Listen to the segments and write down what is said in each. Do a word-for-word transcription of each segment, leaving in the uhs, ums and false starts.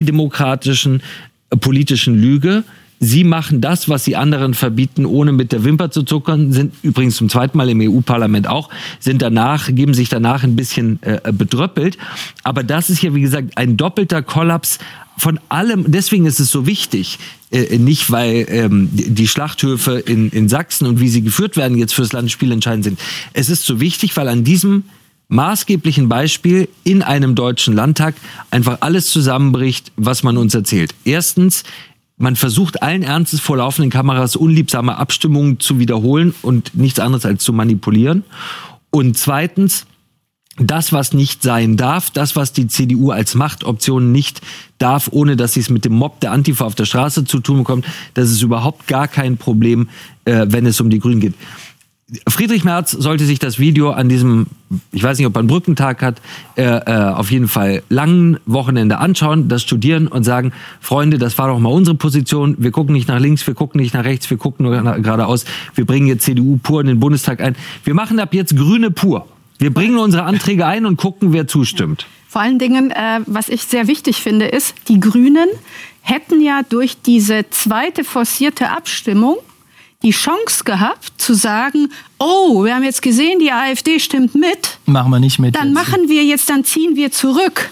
antidemokratischen äh, politischen Lüge. Sie machen das, was sie anderen verbieten, ohne mit der Wimper zu zuckern, sind übrigens zum zweiten Mal im E U-Parlament auch, sind danach, geben sich danach ein bisschen äh, bedröppelt. Aber das ist hier, wie gesagt, ein doppelter Kollaps von allem. Deswegen ist es so wichtig, äh, nicht weil ähm, die Schlachthöfe in, in Sachsen und wie sie geführt werden jetzt fürs Land spielentscheidend sind. Es ist so wichtig, weil an diesem maßgeblichen Beispiel in einem deutschen Landtag einfach alles zusammenbricht, was man uns erzählt. Erstens, man versucht allen Ernstes vor laufenden Kameras unliebsame Abstimmungen zu wiederholen und nichts anderes als zu manipulieren. Und zweitens, das, was nicht sein darf, das, was die C D U als Machtoption nicht darf, ohne dass sie es mit dem Mob der Antifa auf der Straße zu tun bekommt, das ist überhaupt gar kein Problem, äh, wenn es um die Grünen geht. Friedrich Merz sollte sich das Video an diesem, ich weiß nicht, ob er einen Brückentag hat, äh, äh, auf jeden Fall langen Wochenende anschauen, das studieren und sagen, Freunde, das war doch mal unsere Position, wir gucken nicht nach links, wir gucken nicht nach rechts, wir gucken nur nach, geradeaus, wir bringen jetzt C D U pur in den Bundestag ein. Wir machen ab jetzt Grüne pur. Wir bringen unsere Anträge ein und gucken, wer zustimmt. Vor allen Dingen, äh, was ich sehr wichtig finde, ist, die Grünen hätten ja durch diese zweite forcierte Abstimmung die Chance gehabt, zu sagen, oh, wir haben jetzt gesehen, die AfD stimmt mit. Machen wir nicht mit. Dann machen wir jetzt, dann ziehen wir zurück.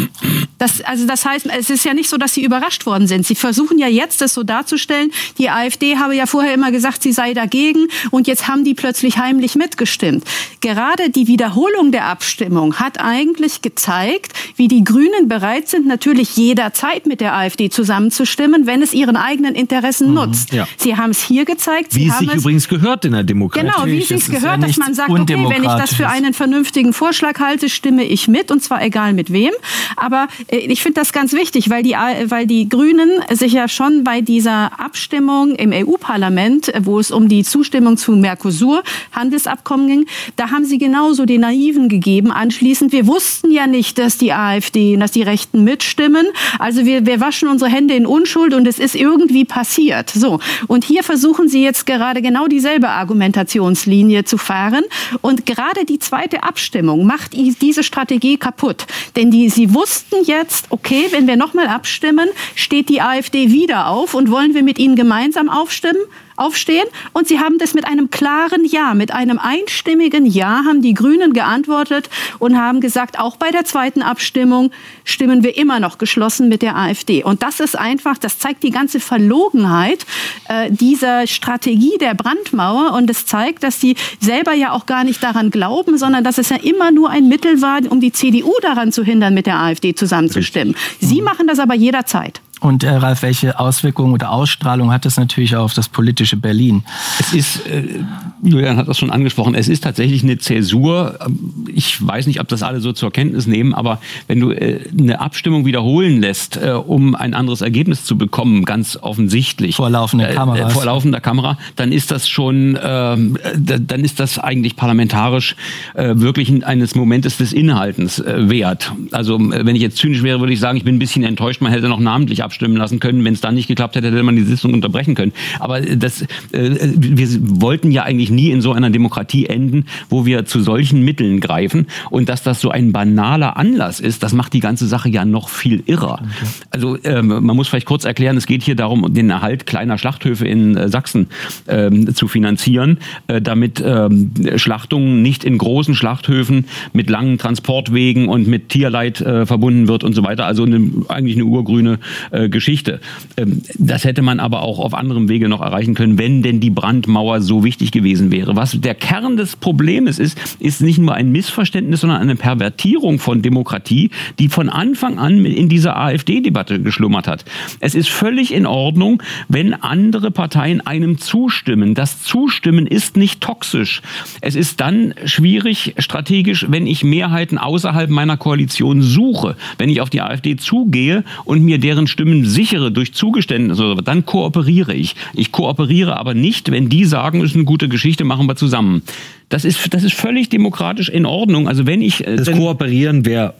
Das, also das heißt, es ist ja nicht so, dass sie überrascht worden sind. Sie versuchen ja jetzt, das so darzustellen, die AfD habe ja vorher immer gesagt, sie sei dagegen und jetzt haben die plötzlich heimlich mitgestimmt. Gerade die Wiederholung der Abstimmung hat eigentlich gezeigt, wie die Grünen bereit sind, natürlich jederzeit mit der AfD zusammenzustimmen, wenn es ihren eigenen Interessen mhm, nutzt. Ja. Sie haben es hier gezeigt. Wie sie es haben sich es, übrigens gehört in der Demokratie. Genau, wie es sich gehört, ja dass man sagt, okay, wenn ich das für einen vernünftigen Vorschlag halte, stimme ich mit, und zwar egal mit wem. Aber äh, ich finde das ganz wichtig, weil die, weil die Grünen sich ja schon bei dieser Abstimmung im E U-Parlament, wo es um die Zustimmung zu Mercosur-Handelsabkommen ging, da haben sie genauso den Naiven gegeben. Anschließend, wir wussten ja nicht, dass die AfD, dass die Rechten mitstimmen. Also wir, wir waschen unsere Hände in Unschuld und es ist irgendwie passiert. So. Und hier versuchen sie jetzt gerade genau dieselbe Argumentationslinie zu fahren. Und gerade die zweite Abstimmung macht diese Strategie kaputt. Denn die, sie wussten jetzt, okay, wenn wir nochmal abstimmen, steht die AfD wieder auf und wollen wir mit ihnen gemeinsam aufstimmen? aufstehen. Und sie haben das mit einem klaren Ja, mit einem einstimmigen Ja haben die Grünen geantwortet und haben gesagt, auch bei der zweiten Abstimmung stimmen wir immer noch geschlossen mit der AfD. Und das ist einfach, das zeigt die ganze Verlogenheit äh, dieser Strategie der Brandmauer. Und es zeigt, dass sie selber ja auch gar nicht daran glauben, sondern dass es ja immer nur ein Mittel war, um die C D U daran zu hindern, mit der AfD zusammenzustimmen. Sie machen das aber jederzeit. Und äh, Ralf, welche Auswirkungen oder Ausstrahlung hat das natürlich auch auf das politische Berlin? Es ist, äh, Julian hat das schon angesprochen, es ist tatsächlich eine Zäsur. Ich weiß nicht, ob das alle so zur Kenntnis nehmen, aber wenn du äh, eine Abstimmung wiederholen lässt, äh, um ein anderes Ergebnis zu bekommen, ganz offensichtlich. Vor laufender äh, Kamera. Äh, vor laufender Kamera, dann ist das schon, äh, dann ist das eigentlich parlamentarisch äh, wirklich eines Momentes des Inhaltens äh, wert. Also wenn ich jetzt zynisch wäre, würde ich sagen, ich bin ein bisschen enttäuscht, man hätte noch namentlich abstimmen abstimmen lassen können. Wenn es dann nicht geklappt hätte, hätte man die Sitzung unterbrechen können. Aber das, äh, wir wollten ja eigentlich nie in so einer Demokratie enden, wo wir zu solchen Mitteln greifen. Und dass das so ein banaler Anlass ist, das macht die ganze Sache ja noch viel irrer. Okay. Also ähm, man muss vielleicht kurz erklären, es geht hier darum, den Erhalt kleiner Schlachthöfe in äh, Sachsen ähm, zu finanzieren, äh, damit ähm, Schlachtungen nicht in großen Schlachthöfen mit langen Transportwegen und mit Tierleid äh, verbunden wird und so weiter. Also eine, eigentlich eine urgrüne äh, Geschichte. Ähm, das hätte man aber auch auf anderem Wege noch erreichen können, wenn denn die Brandmauer so wichtig gewesen wäre. Was der Kern des Problems ist, ist nicht nur ein Missverständnis, sondern eine Pervertierung von Demokratie, die von Anfang an in dieser AfD-Debatte geschlummert hat. Es ist völlig in Ordnung, wenn andere Parteien einem zustimmen. Das Zustimmen ist nicht toxisch. Es ist dann schwierig strategisch, wenn ich Mehrheiten außerhalb meiner Koalition suche. Wenn ich auf die AfD zugehe und mir deren Stimmen sichere durch Zugeständnisse, dann kooperiere ich. Ich kooperiere aber nicht, wenn die sagen, es ist eine gute Geschichte, machen wir zusammen. Das ist, das ist völlig demokratisch in Ordnung. Also wenn ich... Das Kooperieren wäre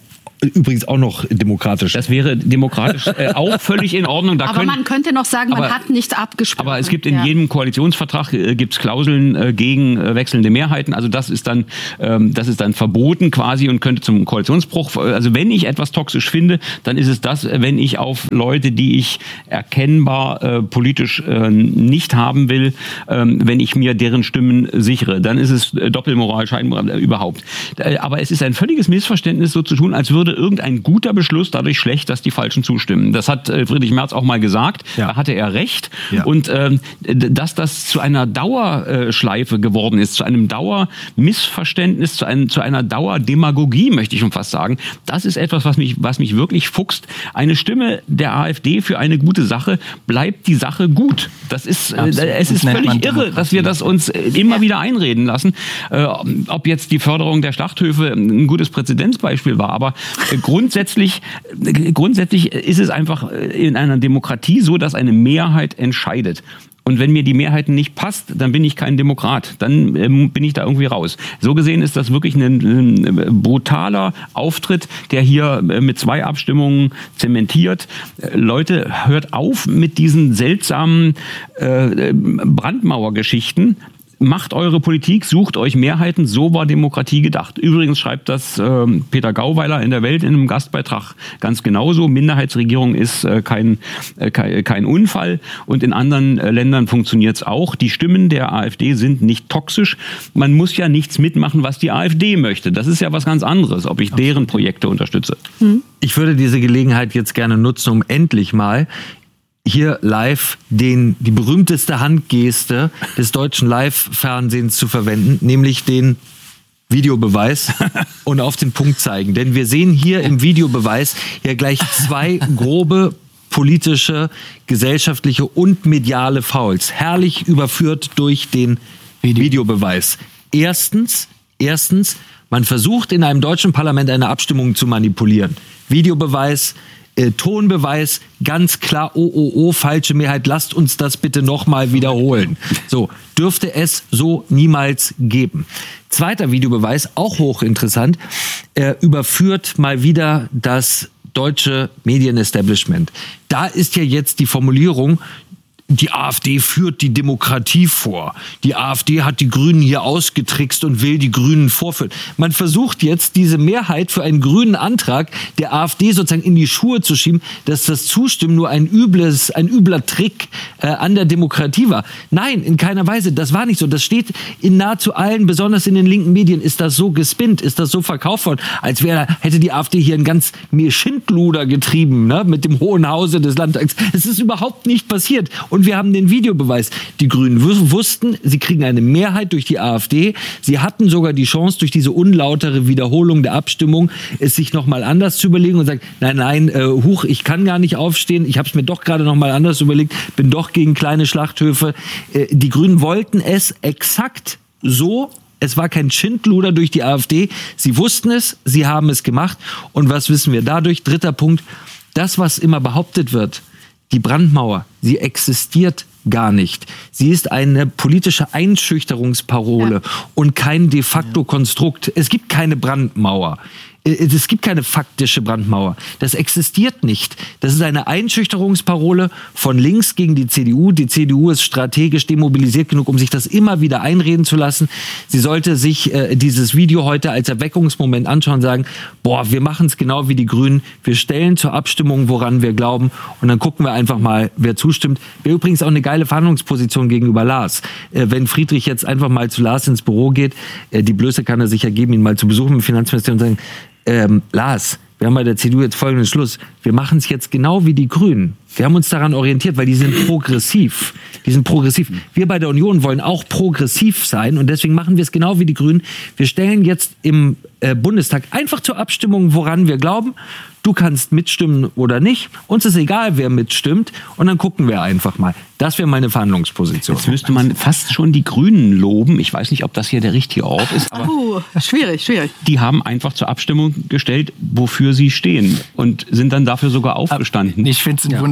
Übrigens auch noch demokratisch. Das wäre demokratisch äh, auch völlig in Ordnung. Da aber können, man könnte noch sagen, man aber, hat nicht abgesprochen. Aber es gibt in ja. jedem Koalitionsvertrag äh, gibt's Klauseln äh, gegen äh, wechselnde Mehrheiten. Also das ist dann ähm, das ist dann verboten quasi und könnte zum Koalitionsbruch. Also wenn ich etwas toxisch finde, dann ist es das, wenn ich auf Leute, die ich erkennbar äh, politisch äh, nicht haben will, äh, wenn ich mir deren Stimmen sichere, dann ist es äh, Doppelmoral, Scheinmoral äh, überhaupt. Äh, aber es ist ein völliges Missverständnis, so zu tun, als würde irgendein guter Beschluss dadurch schlecht, dass die Falschen zustimmen. Das hat äh, Friedrich Merz auch mal gesagt. Ja. Da hatte er recht. Ja. Und ähm, dass das zu einer Dauerschleife geworden ist, zu einem Dauermissverständnis, zu, einem, zu einer Dauerdemagogie, möchte ich schon fast sagen, das ist etwas, was mich, was mich wirklich fuchst. Eine Stimme der AfD für eine gute Sache, bleibt die Sache gut. Das ist, äh, es ist völlig irre, dass wir das uns immer wieder einreden lassen. Äh, ob jetzt die Förderung der Schlachthöfe ein gutes Präzedenzbeispiel war, aber äh, grundsätzlich, äh, grundsätzlich ist es einfach in einer Demokratie so, dass eine Mehrheit entscheidet. Und wenn mir die Mehrheit nicht passt, dann bin ich kein Demokrat. Dann ähm, bin ich da irgendwie raus. So gesehen ist das wirklich ein, ein brutaler Auftritt, der hier äh, mit zwei Abstimmungen zementiert. Äh, Leute, hört auf mit diesen seltsamen äh, Brandmauergeschichten. Macht eure Politik, sucht euch Mehrheiten, so war Demokratie gedacht. Übrigens schreibt das äh, Peter Gauweiler in der Welt in einem Gastbeitrag ganz genauso. Minderheitsregierung ist äh, kein, äh, kein Unfall und in anderen äh, Ländern funktioniert es auch. Die Stimmen der AfD sind nicht toxisch. Man muss ja nichts mitmachen, was die AfD möchte. Das ist ja was ganz anderes, ob ich deren Projekte unterstütze. Ich würde diese Gelegenheit jetzt gerne nutzen, um endlich mal hier live den, die berühmteste Handgeste des deutschen Live-Fernsehens zu verwenden, nämlich den Videobeweis und auf den Punkt zeigen. Denn wir sehen hier im Videobeweis ja gleich zwei grobe politische, gesellschaftliche und mediale Fouls. Herrlich überführt durch den Video. Videobeweis. Erstens, erstens, man versucht in einem deutschen Parlament eine Abstimmung zu manipulieren. Videobeweis, Äh, Tonbeweis, ganz klar, oh, oh, oh, falsche Mehrheit, lasst uns das bitte nochmal wiederholen. So, dürfte es so niemals geben. Zweiter Videobeweis, auch hochinteressant, äh, überführt mal wieder das deutsche Medienestablishment. Da ist ja jetzt die Formulierung, die AfD führt die Demokratie vor. Die AfD hat die Grünen hier ausgetrickst und will die Grünen vorführen. Man versucht jetzt, diese Mehrheit für einen grünen Antrag der AfD sozusagen in die Schuhe zu schieben, dass das Zustimmen nur ein übles, ein übler Trick äh, an der Demokratie war. Nein, in keiner Weise. Das war nicht so. Das steht in nahezu allen, besonders in den linken Medien, ist das so gespinnt, ist das so verkauft worden, als wäre, hätte die AfD hier ein ganz mir Schindluder getrieben, ne, mit dem Hohen Hause des Landtags. Es ist überhaupt nicht passiert. Und wir haben den Videobeweis. Die Grünen wussten, sie kriegen eine Mehrheit durch die AfD. Sie hatten sogar die Chance, durch diese unlautere Wiederholung der Abstimmung, es sich nochmal anders zu überlegen und sagen, nein, nein, äh, huch, ich kann gar nicht aufstehen. Ich habe es mir doch gerade nochmal anders überlegt. Bin doch gegen kleine Schlachthöfe. Äh, die Grünen wollten es exakt so. Es war kein Schindluder durch die AfD. Sie wussten es, sie haben es gemacht. Und was wissen wir dadurch? Dritter Punkt. Das, was immer behauptet wird, die Brandmauer, sie existiert gar nicht. Sie ist eine politische Einschüchterungsparole ja. und kein de facto Konstrukt. Es gibt keine Brandmauer. Es gibt keine faktische Brandmauer. Das existiert nicht. Das ist eine Einschüchterungsparole von links gegen die C D U. Die C D U ist strategisch demobilisiert genug, um sich das immer wieder einreden zu lassen. Sie sollte sich äh, dieses Video heute als Erweckungsmoment anschauen und sagen, boah, wir machen es genau wie die Grünen. Wir stellen zur Abstimmung, woran wir glauben. Und dann gucken wir einfach mal, wer zustimmt. Wäre übrigens auch eine geile Verhandlungsposition gegenüber Lars. Äh, wenn Friedrich jetzt einfach mal zu Lars ins Büro geht, äh, die Blöße kann er sich ja geben, ihn mal zu besuchen im Finanzministerium und sagen, Ähm, Lars, wir haben bei der C D U jetzt folgenden Schluss. Wir machen es jetzt genau wie die Grünen. Wir haben uns daran orientiert, weil die sind progressiv. Die sind progressiv. Wir bei der Union wollen auch progressiv sein und deswegen machen wir es genau wie die Grünen. Wir stellen jetzt im äh, Bundestag einfach zur Abstimmung, woran wir glauben. Du kannst mitstimmen oder nicht. Uns ist egal, wer mitstimmt. Und dann gucken wir einfach mal. Das wäre meine Verhandlungsposition. Jetzt müsste man fast schon die Grünen loben. Ich weiß nicht, ob das hier der richtige Ort ist. Aber uh, schwierig, schwierig. Die haben einfach zur Abstimmung gestellt, wofür sie stehen. Und sind dann dafür sogar aufgestanden. Ich finde es ein ja. wunderbares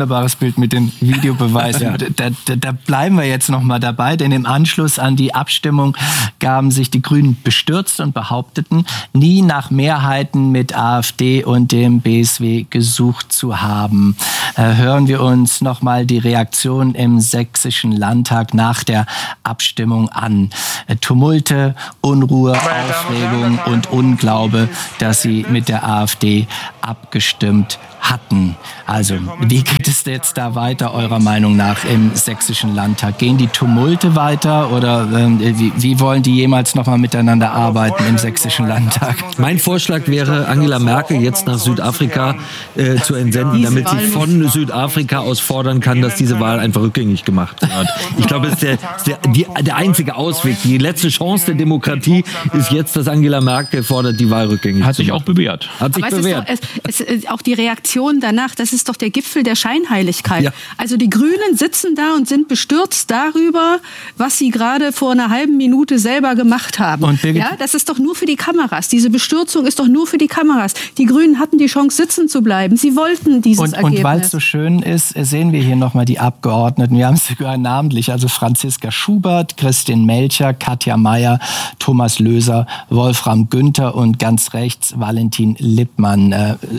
wunderbares Bild mit den Videobeweisen. Ja. Da, da, da bleiben wir jetzt noch mal dabei, denn im Anschluss an die Abstimmung gaben sich die Grünen bestürzt und behaupteten, nie nach Mehrheiten mit AfD und dem B S W gesucht zu haben. Äh, hören wir uns noch mal die Reaktion im Sächsischen Landtag nach der Abstimmung an. Äh, Tumulte, Unruhe, Aufregung und Unglaube, dass sie mit der AfD abgestimmt hatten. Also, wie geht es jetzt da weiter, eurer Meinung nach, im Sächsischen Landtag? Gehen die Tumulte weiter oder ähm, wie, wie wollen die jemals noch mal miteinander arbeiten im Sächsischen Landtag? Mein Vorschlag wäre, Angela Merkel jetzt nach Südafrika äh, zu entsenden, damit sie von Südafrika aus fordern kann, dass diese Wahl einfach rückgängig gemacht wird. Ich glaube, das ist der, der, die, der einzige Ausweg. Die letzte Chance der Demokratie ist jetzt, dass Angela Merkel fordert, die Wahl rückgängig Hat zu sich machen. auch bewährt. Hat sich Aber bewährt. Es ist doch, es, es, auch die Reaktion danach, das ist doch der Gipfel der Scheinheiligkeit. Ja. Also die Grünen sitzen da und sind bestürzt darüber, was sie gerade vor einer halben Minute selber gemacht haben. Und ja, das ist doch nur für die Kameras. Diese Bestürzung ist doch nur für die Kameras. Die Grünen hatten die Chance, sitzen zu bleiben. Sie wollten dieses und, Ergebnis. Und weil es so schön ist, sehen wir hier nochmal die Abgeordneten. Wir haben es sogar namentlich. Also Franziska Schubert, Christine Melcher, Katja Mayer, Thomas Löser, Wolfram Günther und ganz rechts Valentin Lippmann.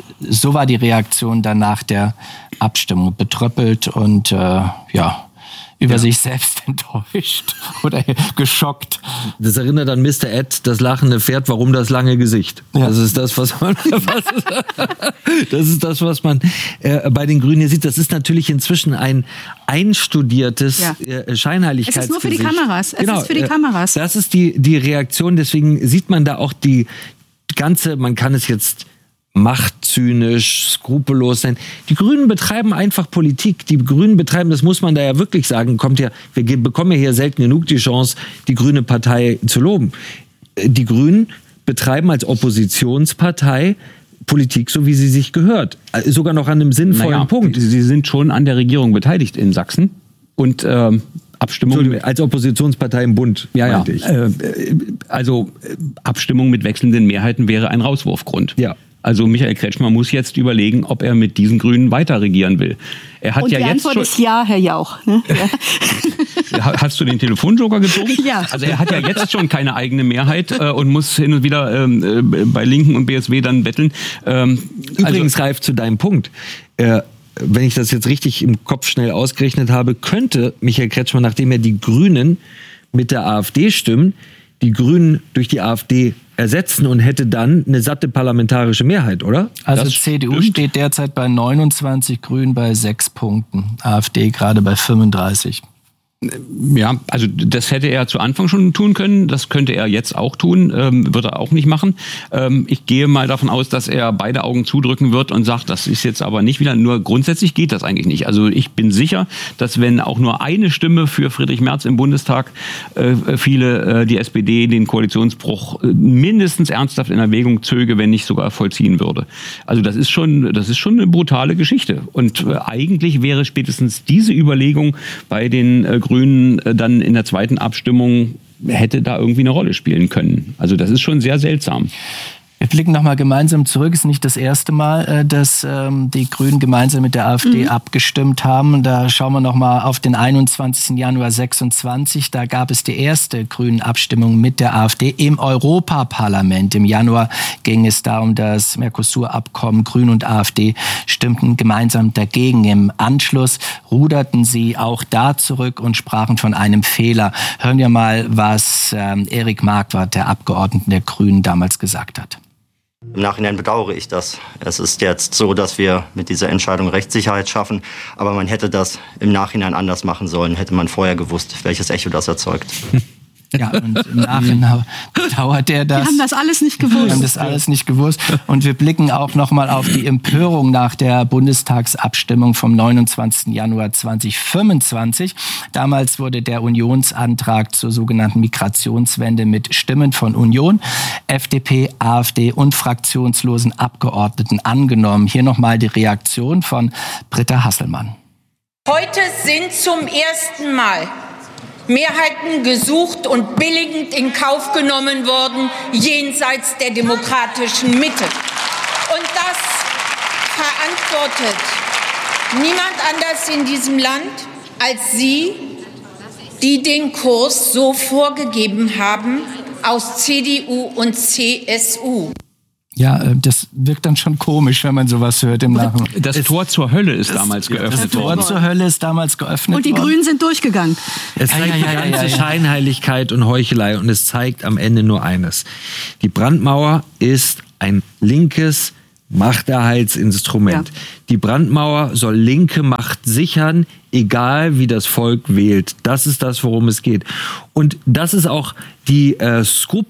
So war die Reaktion danach der Abstimmung. Betröppelt und äh, ja, über ja. sich selbst enttäuscht oder geschockt. Das erinnert an Mister Ed, das lachende Pferd, warum das lange Gesicht. Ja. Das ist das, was man, was ist, das ist das, was man äh, bei den Grünen hier sieht. Das ist natürlich inzwischen ein einstudiertes ja. äh, Scheinheiligkeitsgesicht. Es ist nur für die Kameras. Es genau, ist für die Kameras. Das ist die, die Reaktion. Deswegen sieht man da auch die ganze, man kann es jetzt machtzynisch, skrupellos sein. Die Grünen betreiben einfach Politik. Die Grünen betreiben, das muss man da ja wirklich sagen, kommt ja, wir bekommen ja hier selten genug die Chance, die Grüne Partei zu loben. Die Grünen betreiben als Oppositionspartei Politik, so wie sie sich gehört. Sogar noch an einem sinnvollen naja, Punkt. Sie sind schon an der Regierung beteiligt in Sachsen und ähm Abstimmung als Oppositionspartei im Bund, ja, ja. Ich. Also Abstimmung mit wechselnden Mehrheiten wäre ein Rauswurfgrund. Ja. Also Michael Kretschmer muss jetzt überlegen, ob er mit diesen Grünen weiter regieren will. Er hat Und ja die jetzt Antwort schon ist ja, Herr Jauch. Ne? Ja. Hast du den Telefonjoker gezogen? Ja. Also er hat ja jetzt schon keine eigene Mehrheit äh, und muss hin und wieder ähm, äh, bei Linken und B S W dann betteln. Ähm, Übrigens, also, Ralf, zu deinem Punkt. Äh, wenn ich das jetzt richtig im Kopf schnell ausgerechnet habe, könnte Michael Kretschmer, nachdem er die Grünen mit der AfD stimmen, die Grünen durch die AfD ersetzen und hätte dann eine satte parlamentarische Mehrheit, oder? Also das C D U stimmt. steht derzeit bei neunundzwanzig, Grünen bei sechs Punkten, AfD gerade bei fünfunddreißig. Ja, also das hätte er zu Anfang schon tun können, das könnte er jetzt auch tun, ähm, wird er auch nicht machen. Ähm, ich gehe mal davon aus, dass er beide Augen zudrücken wird und sagt, das ist jetzt aber nicht wieder, nur grundsätzlich geht das eigentlich nicht. Also ich bin sicher, dass wenn auch nur eine Stimme für Friedrich Merz im Bundestag äh, viele, äh, die S P D den Koalitionsbruch äh, mindestens ernsthaft in Erwägung zöge, wenn nicht sogar vollziehen würde. Also das ist schon, das ist schon eine brutale Geschichte. Und äh, eigentlich wäre spätestens diese Überlegung bei den äh, Grünen dann in der zweiten Abstimmung hätte da irgendwie eine Rolle spielen können. Also das ist schon sehr seltsam. Wir blicken nochmal gemeinsam zurück. Es ist nicht das erste Mal, dass ähm, die Grünen gemeinsam mit der AfD mhm. abgestimmt haben. Da schauen wir nochmal auf den einundzwanzigsten Januar sechsundzwanzig. Da gab es die erste Grünen-Abstimmung mit der AfD im Europaparlament. Im Januar ging es da um das Mercosur-Abkommen. Grün und AfD stimmten gemeinsam dagegen. Im Anschluss ruderten sie auch da zurück und sprachen von einem Fehler. Hören wir mal, was ähm, Erik Marquardt, der Abgeordnete der Grünen, damals gesagt hat. Im Nachhinein bedauere ich das. Es ist jetzt so, dass wir mit dieser Entscheidung Rechtssicherheit schaffen, aber man hätte das im Nachhinein anders machen sollen, hätte man vorher gewusst, welches Echo das erzeugt. Ja, und im Nachhinein bedauert er das. Wir haben das alles nicht gewusst. Wir haben das alles nicht gewusst. Und wir blicken auch nochmal auf die Empörung nach der Bundestagsabstimmung vom neunundzwanzigsten Januar zweitausendfünfundzwanzig. Damals wurde der Unionsantrag zur sogenannten Migrationswende mit Stimmen von Union, F D P, AfD und fraktionslosen Abgeordneten angenommen. Hier nochmal die Reaktion von Britta Hasselmann. Heute sind zum ersten Mal Mehrheiten gesucht und billigend in Kauf genommen worden, jenseits der demokratischen Mitte. Und das verantwortet Niemand anders in diesem Land als Sie, die den Kurs so vorgegeben haben aus C D U und C S U. Ja, das wirkt dann schon komisch, wenn man sowas hört im Nachhinein. Das es, Tor zur Hölle ist damals geöffnet worden. Das Tor worden. zur Hölle ist damals geöffnet worden. Und die worden. Grünen sind durchgegangen. Es zeigt ja, ja, ja, die ganze ja, ja. Scheinheiligkeit und Heuchelei und es zeigt am Ende nur eines. Die Brandmauer ist ein linkes Machterhaltsinstrument. Ja. Die Brandmauer soll linke Macht sichern, egal wie das Volk wählt. Das ist das, worum es geht. Und das ist auch die äh,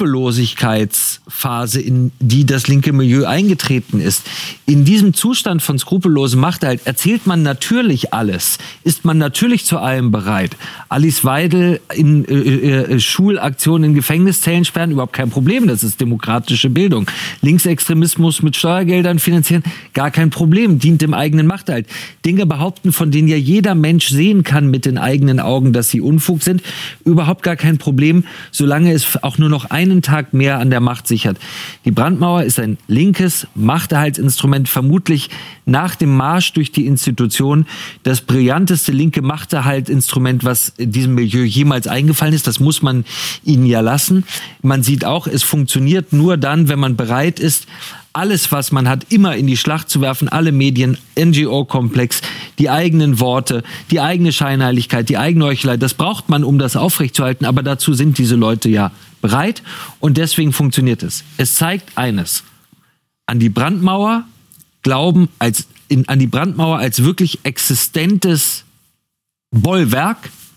Skrupellosigkeitsphase, in die das linke Milieu eingetreten ist. In diesem Zustand von skrupellosem Machterhalt erzählt man natürlich alles, ist man natürlich zu allem bereit. Alice Weidel in äh, äh, Schulaktionen in Gefängniszellen sperren, überhaupt kein Problem, das ist demokratische Bildung. Linksextremismus mit Steuergeldern finanzieren, gar kein Problem, dient dem eigenen Machterhalt. Dinge behaupten, von denen ja jeder Mensch sehen kann mit den eigenen Augen, dass sie Unfug sind, überhaupt gar kein Problem, solange es auch nur noch einen Tag mehr an der Macht sichert. Die Brandmauer ist ein linkes Machterhaltsinstrument, vermutlich nach dem Marsch durch die Institution das brillanteste linke Machterhaltsinstrument, was diesem Milieu jemals eingefallen ist. Das muss man ihnen ja lassen. Man sieht auch, es funktioniert nur dann, wenn man bereit ist, alles, was man hat, immer in die Schlacht zu werfen, alle Medien, N G O-Komplex, die eigenen Worte, die eigene Scheinheiligkeit, die eigene Heuchelei, das braucht man, um das aufrechtzuerhalten, aber dazu sind diese Leute ja bereit und deswegen funktioniert es. Es zeigt eines, an die Brandmauer glauben, als, in, an die Brandmauer als wirklich existentes Bollwerk,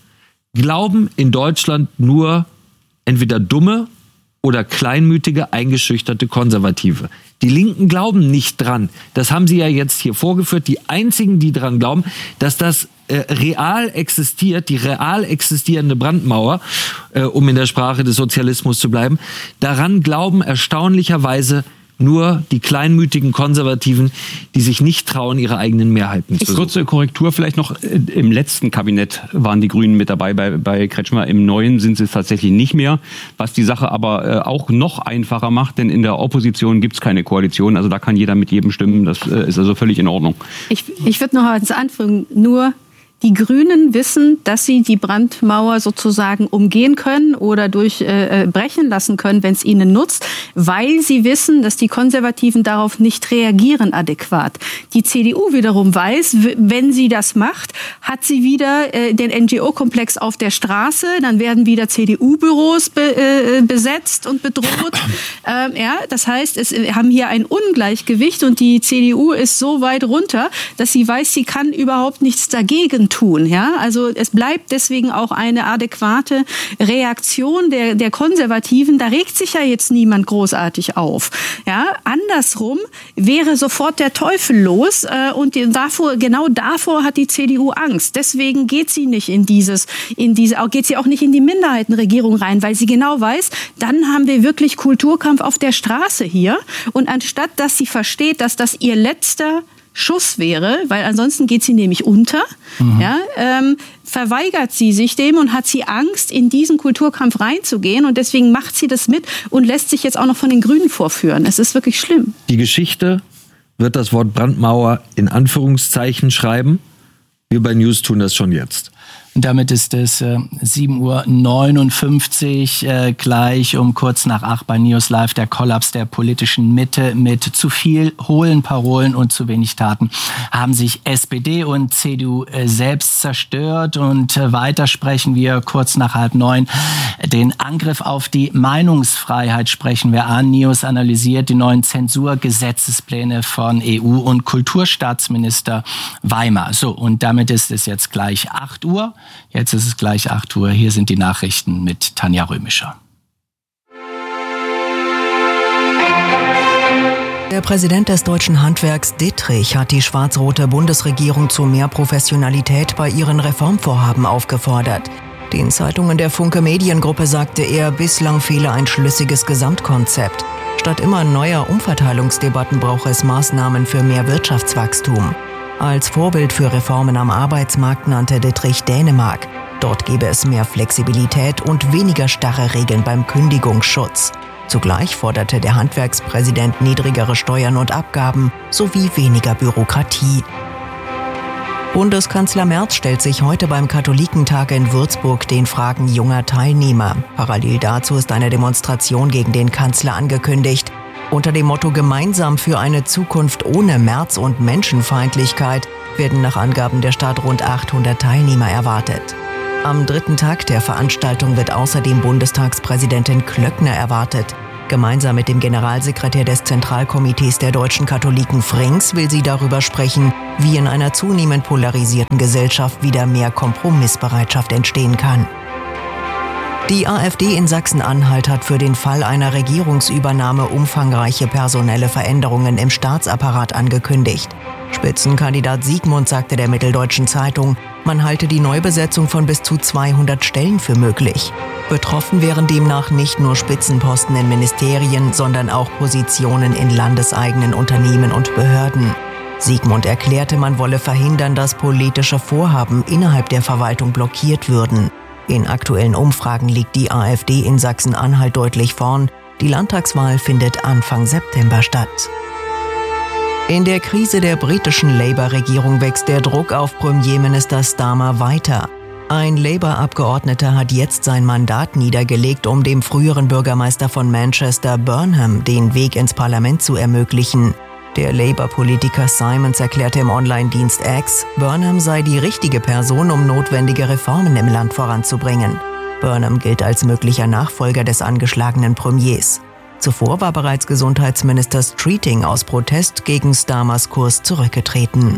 glauben in Deutschland nur entweder dumme oder kleinmütige, eingeschüchterte Konservative. Die Linken glauben nicht dran. Das haben sie ja jetzt hier vorgeführt. Die einzigen, die dran glauben, dass das äh, real existiert, die real existierende Brandmauer, äh, um in der Sprache des Sozialismus zu bleiben, daran glauben erstaunlicherweise nur die kleinmütigen Konservativen, die sich nicht trauen, ihre eigenen Mehrheiten zu suchen. Kurze Korrektur vielleicht noch. Im letzten Kabinett waren die Grünen mit dabei bei, bei Kretschmer. Im neuen sind sie es tatsächlich nicht mehr. Was die Sache aber äh, auch noch einfacher macht, denn in der Opposition gibt es keine Koalition. Also da kann jeder mit jedem stimmen. Das äh, ist also völlig in Ordnung. Ich, ich würde noch als Anführung nur... Die Grünen wissen, dass sie die Brandmauer sozusagen umgehen können oder durchbrechen äh, lassen können, wenn es ihnen nutzt, weil sie wissen, dass die Konservativen darauf nicht reagieren adäquat. Die C D U wiederum weiß, wenn sie das macht, hat sie wieder äh, den N G O-Komplex auf der Straße, dann werden wieder C D U-Büros be, äh, besetzt und bedroht. Ähm, ja, das heißt, es, wir haben hier ein Ungleichgewicht und die C D U ist so weit runter, dass sie weiß, sie kann überhaupt nichts dagegen tun. Ja? Also es bleibt deswegen auch eine adäquate Reaktion der, der Konservativen. Da regt sich ja jetzt niemand großartig auf. Ja? Andersrum wäre sofort der Teufel los äh, und davor, genau davor hat die C D U Angst. Deswegen geht sie nicht in dieses, in diese, geht sie auch nicht in die Minderheitenregierung rein, weil sie genau weiß, dann haben wir wirklich Kulturkampf auf der Straße hier. Und anstatt dass sie versteht, dass das ihr letzter Schuss wäre, weil ansonsten geht sie nämlich unter, mhm. ja, ähm, verweigert sie sich dem und hat sie Angst, in diesen Kulturkampf reinzugehen und deswegen macht sie das mit und lässt sich jetzt auch noch von den Grünen vorführen. Es ist wirklich schlimm. Die Geschichte wird das Wort Brandmauer in Anführungszeichen schreiben. Wir bei News tun das schon jetzt. Und damit ist es äh, sieben Uhr neunundfünfzig, äh, gleich um kurz nach acht bei News Live, der Kollaps der politischen Mitte mit zu viel hohlen Parolen und zu wenig Taten haben sich S P D und C D U äh, selbst zerstört. Und äh, weiter sprechen wir kurz nach halb neun. Den Angriff auf die Meinungsfreiheit sprechen wir an. News analysiert die neuen Zensurgesetzespläne von E U- und Kulturstaatsminister Weimar. So, und damit ist es jetzt gleich acht Uhr. Jetzt ist es gleich acht Uhr. Hier sind die Nachrichten mit Tanja Römischer. Der Präsident des Deutschen Handwerks, Dittrich, hat die schwarz-rote Bundesregierung zu mehr Professionalität bei ihren Reformvorhaben aufgefordert. Den Zeitungen der Funke Mediengruppe sagte er, bislang fehle ein schlüssiges Gesamtkonzept. Statt immer neuer Umverteilungsdebatten brauche es Maßnahmen für mehr Wirtschaftswachstum. Als Vorbild für Reformen am Arbeitsmarkt nannte Dittrich Dänemark. Dort gebe es mehr Flexibilität und weniger starre Regeln beim Kündigungsschutz. Zugleich forderte der Handwerkspräsident niedrigere Steuern und Abgaben sowie weniger Bürokratie. Bundeskanzler Merz stellt sich heute beim Katholikentag in Würzburg den Fragen junger Teilnehmer. Parallel dazu ist eine Demonstration gegen den Kanzler angekündigt. Unter dem Motto Gemeinsam für eine Zukunft ohne Merz und Menschenfeindlichkeit werden nach Angaben der Stadt rund achthundert Teilnehmer erwartet. Am dritten Tag der Veranstaltung wird außerdem Bundestagspräsidentin Klöckner erwartet. Gemeinsam mit dem Generalsekretär des Zentralkomitees der deutschen Katholiken Frings will sie darüber sprechen, wie in einer zunehmend polarisierten Gesellschaft wieder mehr Kompromissbereitschaft entstehen kann. Die AfD in Sachsen-Anhalt hat für den Fall einer Regierungsübernahme umfangreiche personelle Veränderungen im Staatsapparat angekündigt. Spitzenkandidat Siegmund sagte der Mitteldeutschen Zeitung, man halte die Neubesetzung von bis zu zweihundert Stellen für möglich. Betroffen wären demnach nicht nur Spitzenposten in Ministerien, sondern auch Positionen in landeseigenen Unternehmen und Behörden. Siegmund erklärte, man wolle verhindern, dass politische Vorhaben innerhalb der Verwaltung blockiert würden. In aktuellen Umfragen liegt die AfD in Sachsen-Anhalt deutlich vorn. Die Landtagswahl findet Anfang September statt. In der Krise der britischen Labour-Regierung wächst der Druck auf Premierminister Starmer weiter. Ein Labour-Abgeordneter hat jetzt sein Mandat niedergelegt, um dem früheren Bürgermeister von Manchester, Burnham, den Weg ins Parlament zu ermöglichen. Der Labour-Politiker Simons erklärte im Online-Dienst X, Burnham sei die richtige Person, um notwendige Reformen im Land voranzubringen. Burnham gilt als möglicher Nachfolger des angeschlagenen Premiers. Zuvor war bereits Gesundheitsminister Streeting aus Protest gegen Starmers Kurs zurückgetreten.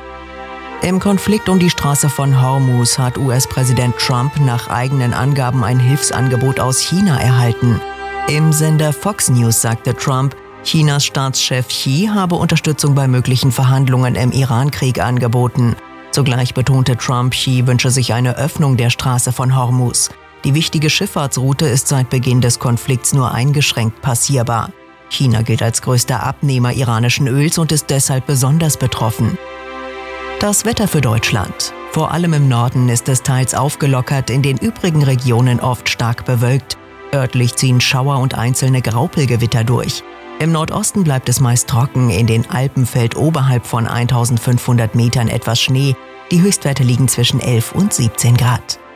Im Konflikt um die Straße von Hormuz hat U S-Präsident Trump nach eigenen Angaben ein Hilfsangebot aus China erhalten. Im Sender Fox News sagte Trump, Chinas Staatschef Xi habe Unterstützung bei möglichen Verhandlungen im Iran-Krieg angeboten. Zugleich betonte Trump, Xi wünsche sich eine Öffnung der Straße von Hormuz. Die wichtige Schifffahrtsroute ist seit Beginn des Konflikts nur eingeschränkt passierbar. China gilt als größter Abnehmer iranischen Öls und ist deshalb besonders betroffen. Das Wetter für Deutschland. Vor allem im Norden ist es teils aufgelockert, in den übrigen Regionen oft stark bewölkt. Örtlich ziehen Schauer und einzelne Graupelgewitter durch. Im Nordosten bleibt es meist trocken, in den Alpen fällt oberhalb von eintausendfünfhundert Metern etwas Schnee. Die Höchstwerte liegen zwischen elf und siebzehn Grad.